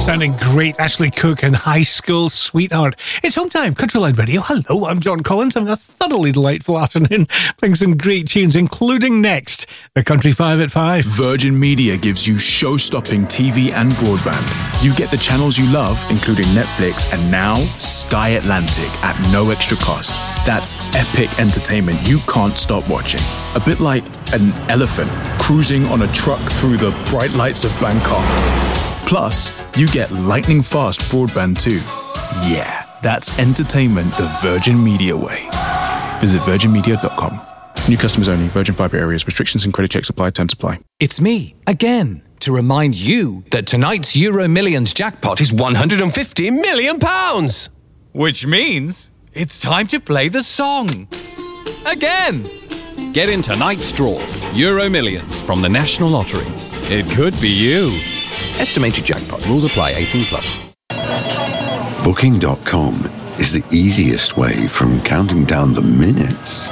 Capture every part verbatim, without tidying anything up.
Sounding great, Ashley Cooke and High School Sweetheart. It's home time, Country Line Radio. Hello, I'm John Collins, having a thoroughly delightful afternoon, playing some great tunes, including next, the Country Five at Five. Virgin Media gives you show-stopping T V and broadband. You get the channels you love, including Netflix, and now Sky Atlantic at no extra cost. That's epic entertainment you can't stop watching. A bit like an elephant cruising on a truck through the bright lights of Bangkok. Plus, you get lightning fast broadband too. Yeah, that's entertainment the Virgin Media way. Visit virgin media dot com. New customers only. Virgin Fibre areas. Restrictions and credit checks apply. Terms apply. It's me, again, to remind you that tonight's Euro Millions jackpot is one hundred fifty million pounds. Which means it's time to play the song. Again. Get in tonight's draw. Euro Millions from the National Lottery. It could be you. Estimated jackpot. Rules apply. eighteen plus. Booking dot com is the easiest way from counting down the minutes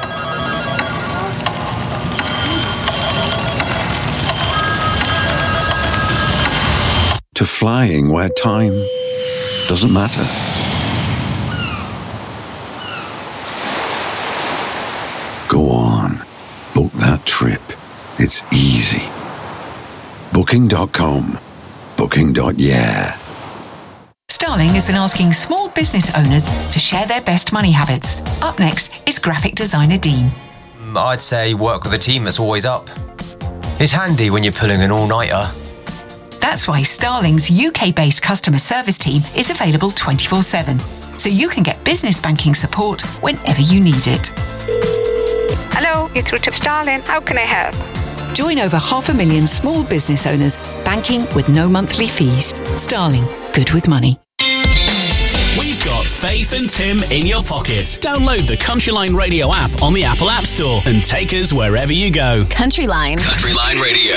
to flying where time doesn't matter. Go on, book that trip. It's easy. Booking dot com. Booking. Yeah. Starling has been asking small business owners to share their best money habits. Up next is graphic designer Dean. I'd say work with a team that's always up. It's handy when you're pulling an all-nighter. That's why Starling's U K-based customer service team is available twenty-four seven, so you can get business banking support whenever you need it. Hello, you're through to Starling. How can I help? Join over half a million small business owners banking with no monthly fees. Starling, good with money. We've got Faith and Tim in your pocket. Download the Countryline Radio app on the Apple App Store and take us wherever you go. Countryline. Countryline Radio.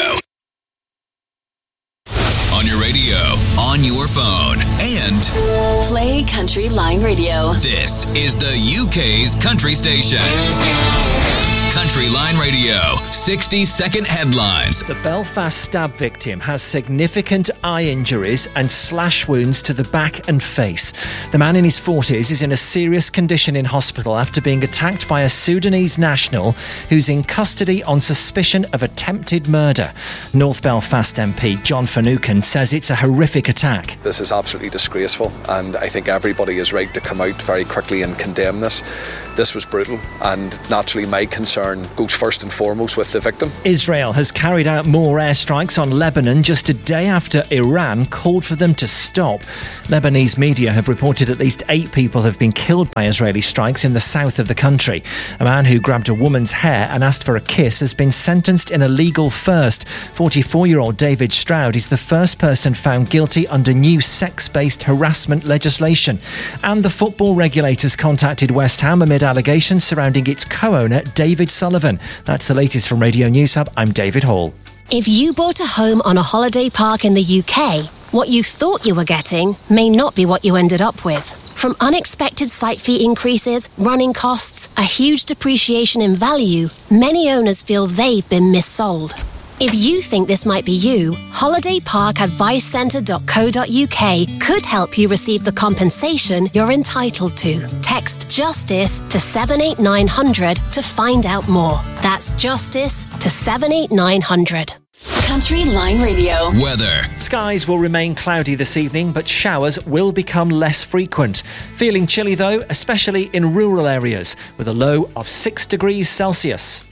On your radio, on your phone, and play Countryline Radio. This is the U K's country station. Countryline Radio, sixty second headlines. The Belfast stab victim has significant eye injuries and slash wounds to the back and face. The man in his forties is in a serious condition in hospital after being attacked by a Sudanese national who's in custody on suspicion of attempted murder. North Belfast M P John Finucane says it's a horrific attack. This is absolutely disgraceful, and I think everybody is right to come out very quickly and condemn this. This was brutal, and naturally my concern goes first and foremost with the victim. Israel has carried out more airstrikes on Lebanon just a day after Iran called for them to stop. Lebanese media have reported at least eight people have been killed by Israeli strikes in the south of the country. A man who grabbed a woman's hair and asked for a kiss has been sentenced in a legal first. forty-four-year-old David Stroud is the first person found guilty under new sex-based harassment legislation. And the football regulators contacted West Ham amid allegations surrounding its co-owner David Sullivan. That's the latest from Radio News Hub. I'm David Hall. If you bought a home on a holiday park in the U K, what you thought you were getting may not be what you ended up with. From unexpected site fee increases, running costs, a huge depreciation in value, many owners feel they've been missold. If you think this might be you, holiday park advice centre dot co dot uk could help you receive the compensation you're entitled to. Text JUSTICE to seven eight nine hundred to find out more. That's JUSTICE to seven eight nine hundred. Countryline Radio. Weather. Skies will remain cloudy this evening, but showers will become less frequent. Feeling chilly though, especially in rural areas, with a low of six degrees Celsius.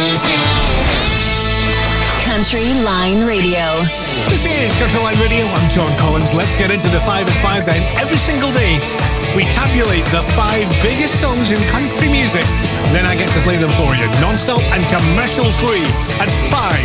Countryline Radio. This is Countryline Radio. I'm John Collins. Let's get into the five at five then. Every single day, we tabulate the five biggest songs in country music. Then I get to play them for you, non-stop and commercial free at five.